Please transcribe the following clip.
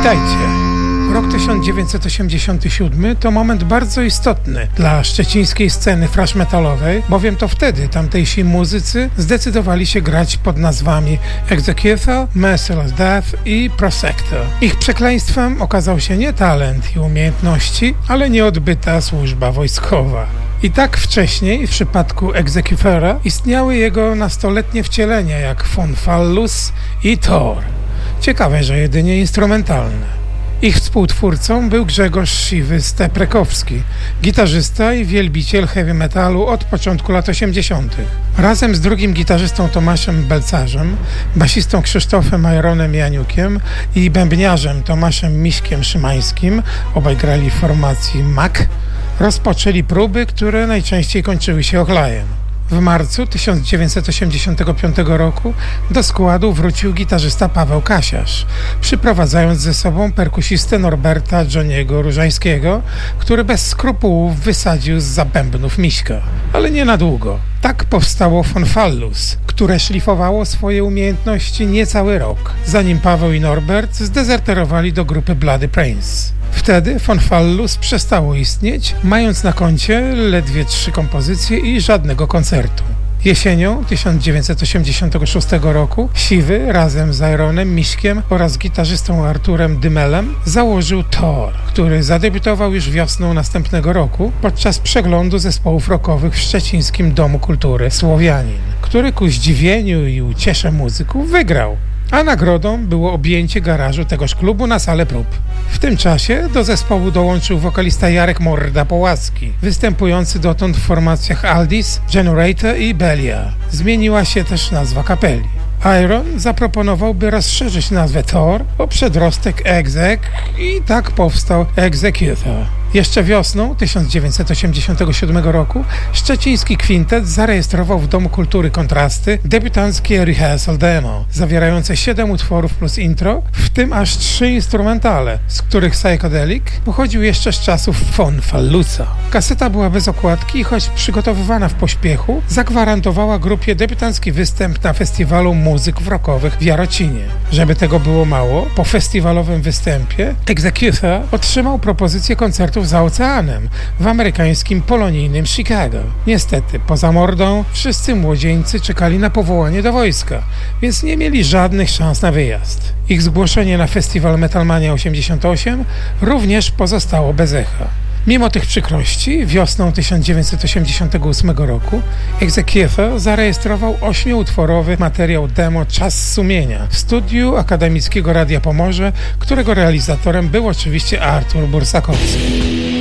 Witajcie! Rok 1987 to moment bardzo istotny dla szczecińskiej sceny thrash metalowej, bowiem to wtedy tamtejsi muzycy zdecydowali się grać pod nazwami Executor, Merciless Death i Prosector. Ich przekleństwem okazał się nie talent i umiejętności, ale nieodbyta służba wojskowa. I tak wcześniej w przypadku Executora istniały jego nastoletnie wcielenia jak Von Fallus i Thor. Ciekawe, że jedynie instrumentalne. Ich współtwórcą był Grzegorz Siwy Steprekowski, gitarzysta i wielbiciel heavy metalu od początku lat 80. Razem z drugim gitarzystą Tomaszem Belcarzem, basistą Krzysztofem Ironem Janiukiem i bębniarzem Tomaszem Miśkiem Szymańskim, obaj grali w formacji MAC, rozpoczęli próby, które najczęściej kończyły się ochlajem. W marcu 1985 roku do składu wrócił gitarzysta Paweł Kasiarz, przyprowadzając ze sobą perkusistę Norberta Johniego Różańskiego, który bez skrupułów wysadził zza bębnów Miśka. Ale nie na długo. Tak powstało Von Fallus, które szlifowało swoje umiejętności niecały rok, zanim Paweł i Norbert zdezerterowali do grupy Bloody Prince. Wtedy Von Fallus przestało istnieć, mając na koncie ledwie 3 kompozycje i żadnego koncertu. Jesienią 1986 roku Siwy razem z Ironem Miśkiem oraz gitarzystą Arturem Dymelem założył Thor, który zadebiutował już wiosną następnego roku podczas przeglądu zespołów rockowych w szczecińskim Domu Kultury Słowianin, który ku zdziwieniu i uciesze muzyków wygrał. A nagrodą było objęcie garażu tegoż klubu na salę prób. W tym czasie do zespołu dołączył wokalista Jarek Morda-Połaski, występujący dotąd w formacjach Aldis, Generator i Belia. Zmieniła się też nazwa kapeli. Iron zaproponował, by rozszerzyć nazwę Thor o przedrostek Exec i tak powstał Executor. Jeszcze wiosną 1987 roku szczeciński kwintet zarejestrował w Domu Kultury Kontrasty debiutanckie rehearsal demo, zawierające 7 utworów plus intro, w tym aż 3 instrumentale, z których Psychedelic pochodził jeszcze z czasów Von Fallusa. Kaseta była bez okładki i choć przygotowywana w pośpiechu, zagwarantowała grupie debiutancki występ na festiwalu muzyków rockowych w Jarocinie. Żeby tego było mało, po festiwalowym występie Executor otrzymał propozycję koncertów za oceanem w amerykańskim polonijnym Chicago. Niestety, poza mordą, wszyscy młodzieńcy czekali na powołanie do wojska, więc nie mieli żadnych szans na wyjazd. Ich zgłoszenie na festiwal Metalmania 88 również pozostało bez echa. Mimo tych przykrości, wiosną 1988 roku Executor zarejestrował 8-utworowy materiał demo Czas Sumienia w studiu Akademickiego Radia Pomorze, którego realizatorem był oczywiście Artur Bursakowski.